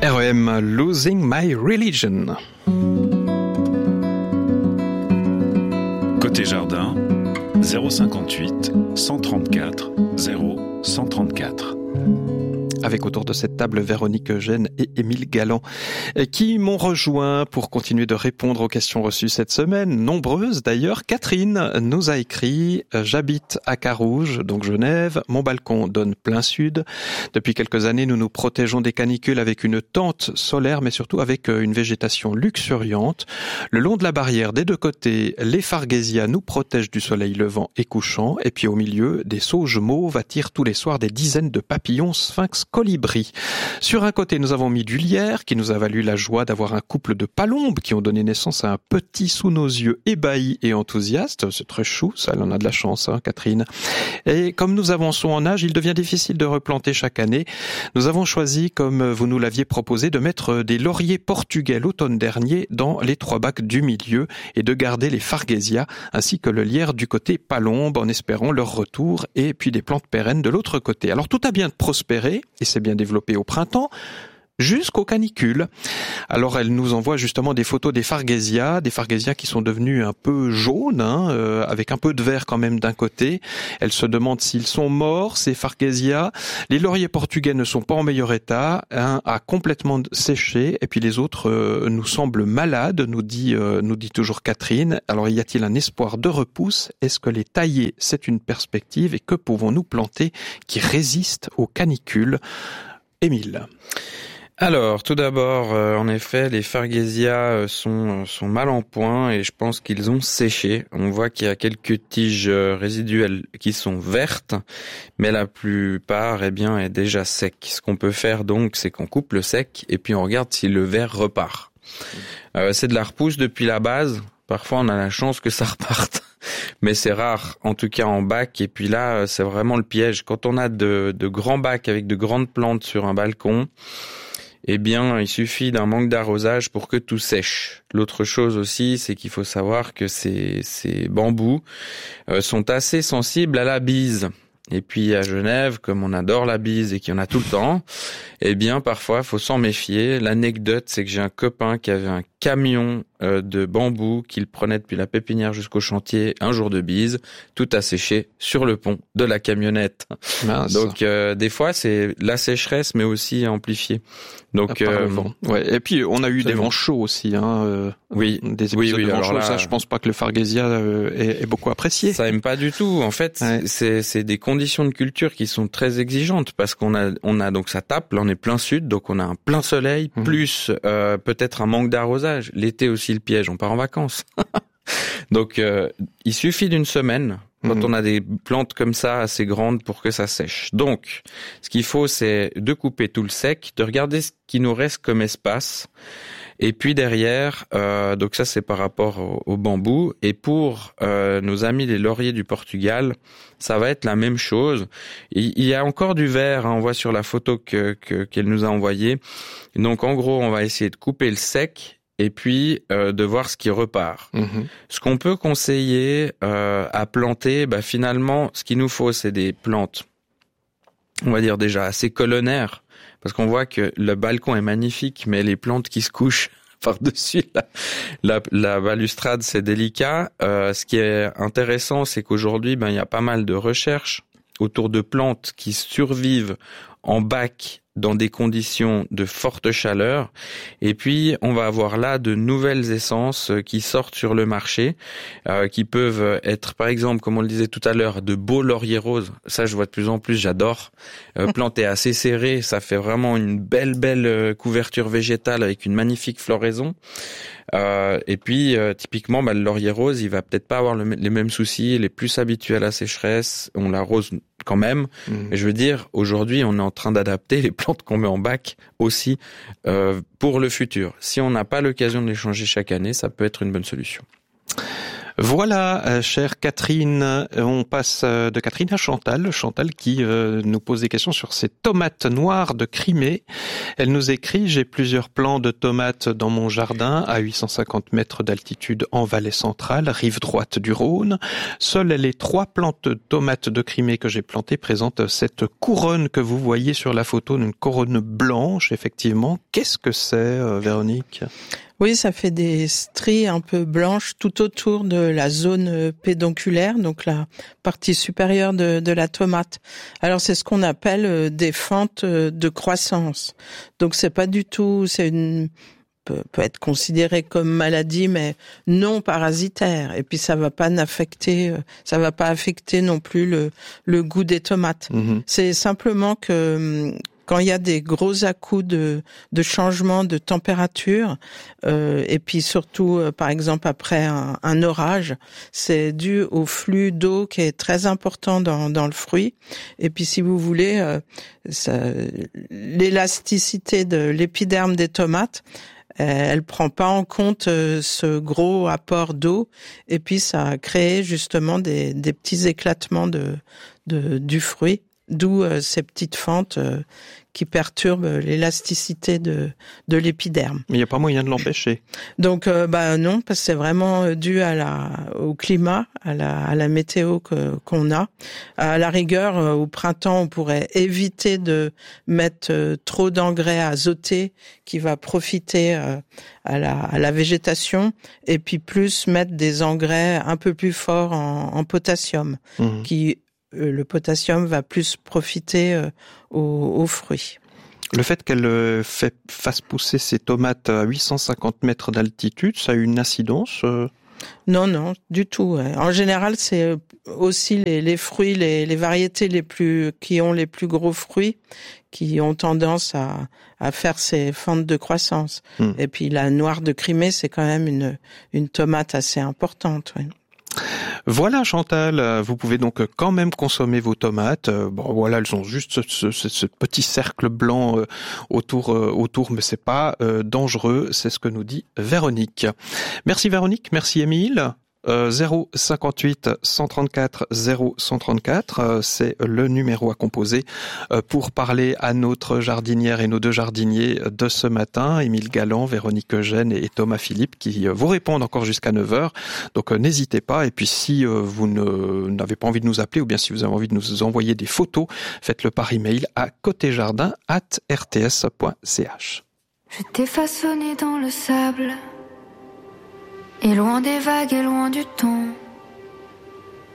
REM, Losing My Religion. Côté jardin, 058 134 0134. Avec autour de cette table Véronique Eugène et Émile Galland qui m'ont rejoint pour continuer de répondre aux questions reçues cette semaine, nombreuses d'ailleurs. Catherine nous a écrit « J'habite à Carouge, donc Genève, mon balcon donne plein sud. Depuis quelques années, nous nous protégeons des canicules avec une tente solaire, mais surtout avec une végétation luxuriante. Le long de la barrière des deux côtés, les fargésias nous protègent du soleil levant et couchant, et puis au milieu, des sauges mauves attirent tous les soirs des dizaines de papillons sphinx colibri. Sur un côté, nous avons mis du lierre qui nous a valu la joie d'avoir un couple de palombes qui ont donné naissance à un petit sous nos yeux ébahi et enthousiaste. C'est très chou, ça, elle en a de la chance, hein, Catherine. Et comme nous avançons en âge, il devient difficile de replanter chaque année. Nous avons choisi, comme vous nous l'aviez proposé, de mettre des lauriers portugais l'automne dernier dans les 3 bacs du milieu et de garder les fargésias ainsi que le lierre du côté palombe en espérant leur retour et puis des plantes pérennes de l'autre côté. Alors tout a bien prospéré et s'est bien développé au printemps, jusqu'aux canicules. Alors elle nous envoie justement des photos des fargésias qui sont devenus un peu jaunes, avec un peu de vert quand même d'un côté. Elle se demande s'ils sont morts, ces fargésias. Les lauriers portugais ne sont pas en meilleur état, un a complètement séché, et puis les autres nous semblent malades, nous dit toujours Catherine. Alors y a-t-il un espoir de repousse? Est-ce que les tailler, c'est une perspective? Et que pouvons-nous planter qui résiste aux canicules? Émile. Alors, tout d'abord, en effet, les fargésias sont mal en point et je pense qu'ils ont séché. On voit qu'il y a quelques tiges résiduelles qui sont vertes, mais la plupart, est déjà sec. Ce qu'on peut faire donc, c'est qu'on coupe le sec et puis on regarde si le vert repart. C'est de la repousse depuis la base. Parfois, on a la chance que ça reparte. Mais c'est rare, en tout cas en bac. Et puis là, c'est vraiment le piège. Quand on a de grands bacs avec de grandes plantes sur un balcon, il suffit d'un manque d'arrosage pour que tout sèche. L'autre chose aussi, c'est qu'il faut savoir que ces bambous sont assez sensibles à la bise. Et puis à Genève, comme on adore la bise et qu'il y en a tout le temps, parfois, il faut s'en méfier. L'anecdote, c'est que j'ai un copain qui avait un camion de bambou qu'il prenait depuis la pépinière jusqu'au chantier, un jour de bise, tout a séché sur le pont de la camionnette. Mince. Donc des fois, c'est la sécheresse, mais aussi amplifiée. Donc par le vent. Ouais. Et puis on a eu des vents chauds aussi, oui, des épisodes de vents chauds. Là, ça, je pense pas que le fargésia est beaucoup apprécié. Ça aime pas du tout. En fait, c'est des conditions de culture qui sont très exigeantes parce qu'on a donc ça tape. Là, on est plein sud, donc on a un plein soleil plus peut-être un manque d'arrosage. L'été aussi le piège, on part en vacances. Donc il suffit d'une semaine quand on a des plantes comme ça assez grandes pour que ça sèche. Donc ce qu'il faut, c'est de couper tout le sec, de regarder ce qui nous reste comme espace. Et puis derrière, donc ça c'est par rapport au bambou. Et pour nos amis les lauriers du Portugal, ça va être la même chose. Il y a encore du vert, on voit sur la photo qu'elle nous a envoyée. Donc en gros, on va essayer de couper le sec et puis de voir ce qui repart. Ce qu'on peut conseiller à planter, finalement, ce qu'il nous faut, c'est des plantes, on va dire déjà assez colonnaires, parce qu'on voit que le balcon est magnifique, mais les plantes qui se couchent par-dessus la balustrade, c'est délicat. Ce qui est intéressant, c'est qu'aujourd'hui, il y a pas mal de recherches autour de plantes qui survivent en bac dans des conditions de forte chaleur. Et puis, on va avoir là de nouvelles essences qui sortent sur le marché, qui peuvent être, par exemple, comme on le disait tout à l'heure, de beaux lauriers roses. Ça, je vois de plus en plus, j'adore. Planté assez serré, ça fait vraiment une belle couverture végétale avec une magnifique floraison. Et puis, typiquement, le laurier rose, il va peut-être pas avoir les mêmes soucis, il est plus habitué à la sécheresse, on l'arrose quand même. Mais je veux dire, aujourd'hui, on est en train d'adapter les plantes qu'on met en bac aussi pour le futur. Si on n'a pas l'occasion de les changer chaque année, ça peut être une bonne solution. Voilà, chère Catherine, on passe de Catherine à Chantal. Chantal qui nous pose des questions sur ces tomates noires de Crimée. Elle nous écrit: j'ai plusieurs plants de tomates dans mon jardin à 850 mètres d'altitude en vallée centrale, rive droite du Rhône. Seules les 3 plantes de tomates de Crimée que j'ai plantées présentent cette couronne que vous voyez sur la photo, une couronne blanche, effectivement. Qu'est-ce que c'est, Véronique ? Oui, ça fait des stries un peu blanches tout autour de la zone pédonculaire, donc la partie supérieure de la tomate. Alors c'est ce qu'on appelle des fentes de croissance. Donc c'est pas du tout, peut être considéré comme maladie, mais non parasitaire. Et puis ça va pas affecter non plus le goût des tomates. C'est simplement que quand il y a des gros à-coups de changement de température, et puis surtout, par exemple, après un orage, c'est dû au flux d'eau qui est très important dans le fruit. Et puis, si vous voulez, l'élasticité de l'épiderme des tomates, elle prend pas en compte ce gros apport d'eau, et puis ça a créé justement des petits éclatements du fruit, d'où ces petites fentes qui perturbent l'élasticité de l'épiderme. Mais il n'y a pas moyen de l'empêcher. Donc non, parce que c'est vraiment dû au climat, à la météo qu'on a. À la rigueur, au printemps, on pourrait éviter de mettre trop d'engrais azotés qui va profiter à la végétation, et puis plus mettre des engrais un peu plus forts en potassium, le potassium va plus profiter aux fruits. Le fait qu'elle fasse pousser ses tomates à 850 mètres d'altitude, ça a une incidence Non, du tout. En général, c'est aussi les fruits, les variétés qui ont les plus gros fruits, qui ont tendance à faire ces fentes de croissance. Et puis la noire de Crimée, c'est quand même une tomate assez importante. Oui. Voilà, Chantal, vous pouvez donc quand même consommer vos tomates. Voilà, elles ont juste ce petit cercle blanc autour, mais c'est pas dangereux, c'est ce que nous dit Véronique. Merci Véronique, merci Émile. 058 134 0134, c'est le numéro à composer pour parler à notre jardinière et nos 2 jardiniers de ce matin, Émile Galland, Véronique Eugène et Thomas Philippe, qui vous répondent encore jusqu'à 9h. Donc n'hésitez pas, et puis si vous n'avez pas envie de nous appeler, ou bien si vous avez envie de nous envoyer des photos, faites-le par email à côtéjardin@rts.ch. Je t'ai façonné dans le sable, et loin des vagues et loin du temps.